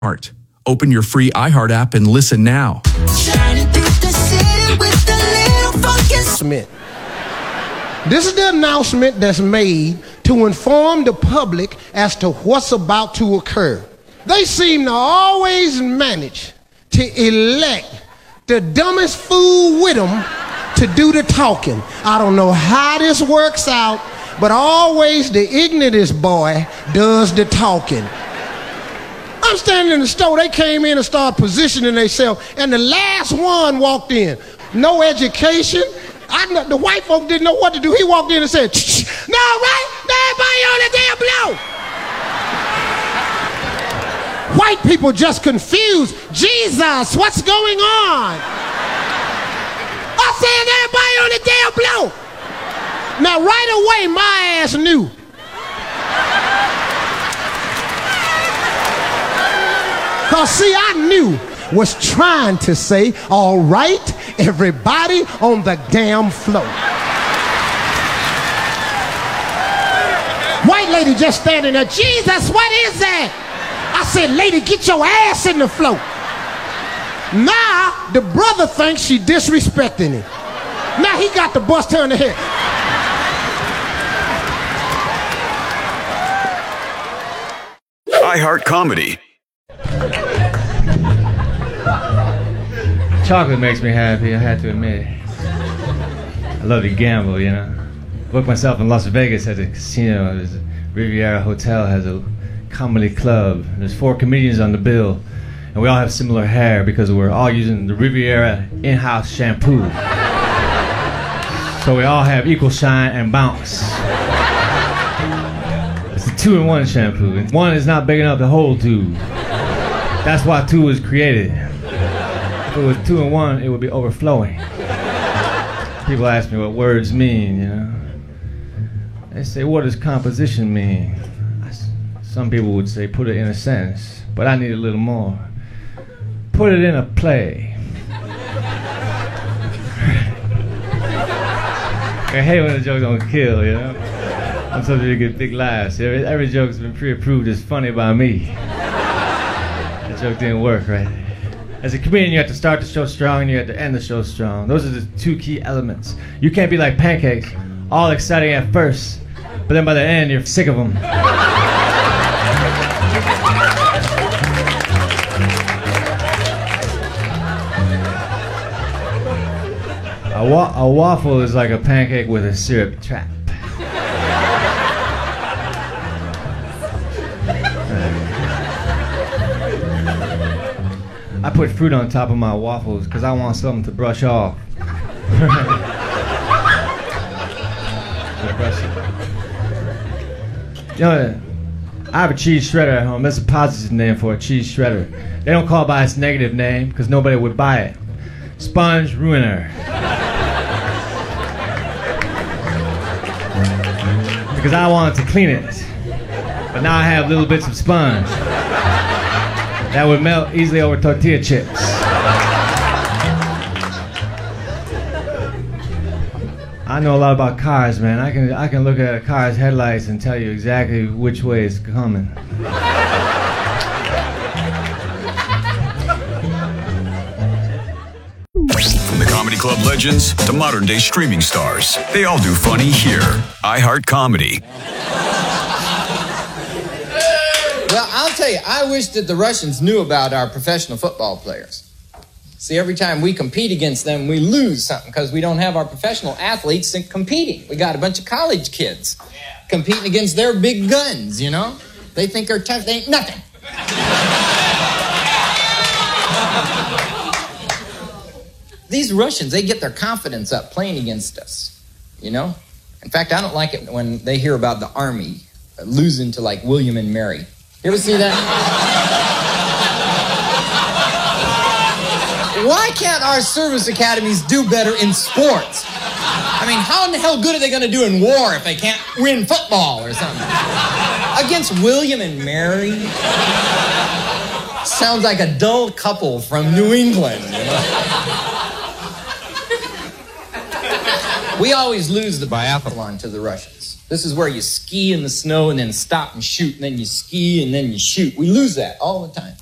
iHeart. Open your free iHeart app and listen now. Shining through the city with the little funky. This is the announcement that's made to inform the public as to what's about to occur. They seem to always manage to elect the dumbest fool with them to do the talking. I don't know how this works out, but always the ignorantest boy does the talking. I'm standing in the store, they came in and started positioning themselves, and the last one walked in. No education. The white folk didn't know what to do. He walked in and said, "Shh, no, right? Everybody on the damn blow." White people just confused. Jesus, what's going on? I said, everybody on the damn blow. Now, right away, my ass knew. Because, see, I knew was trying to say, all right, everybody on the damn floor. White lady just standing there, Jesus, what is that? I said, lady, get your ass in the floor. Now, the brother thinks she disrespecting him. Now he got the bus turned ahead. iHeart Comedy. Chocolate makes me happy, I had to admit. I love to gamble, you know. Booked myself in Las Vegas at a casino. There's a Riviera Hotel has a comedy club. There's 4 comedians on the bill, and we all have similar hair because we're all using the Riviera in-house shampoo. So we all have equal shine and bounce. It's a 2-in-1 shampoo. And 1 is not big enough to hold 2. That's why 2 was created. If it was 2-in-1, it would be overflowing. People ask me what words mean, you know. They say, what does composition mean? Some people would say, put it in a sentence, but I need a little more. Put it in a play. I hate when a joke don't kill, you know. I'm supposed to get big laughs. Every joke's been pre-approved as funny by me. That joke didn't work, right? As a comedian, you have to start the show strong and you have to end the show strong. Those are the 2 key elements. You can't be like pancakes, all exciting at first, but then by the end, you're sick of them. A waffle is like a pancake with a syrup trap. I put fruit on top of my waffles because I want something to brush off. You know, I have a cheese shredder at home. That's a positive name for a cheese shredder. They don't call it by its negative name because nobody would buy it. Sponge ruiner. Because I wanted to clean it. But now I have little bits of sponge that would melt easily over tortilla chips. I know a lot about cars, man. I can look at a car's headlights and tell you exactly which way it's coming. From the Comedy Club legends to modern-day streaming stars, they all do funny here. iHeart Comedy. Well, I'll tell you, I wish that the Russians knew about our professional football players. See, every time we compete against them, we lose something because we don't have our professional athletes competing. We got a bunch of college kids competing against their big guns, you know? They think they're tough. They ain't nothing. These Russians, they get their confidence up playing against us, you know? In fact, I don't like it when they hear about the Army losing to, like, William and Mary. You ever see that? Why can't our service academies do better in sports? I mean, how in the hell good are they going to do in war if they can't win football or something? Against William and Mary? Sounds like a dull couple from New England, you know? We always lose the biathlon to the Russians. This is where you ski in the snow and then stop and shoot, and then you ski and then you shoot. We lose that all the time.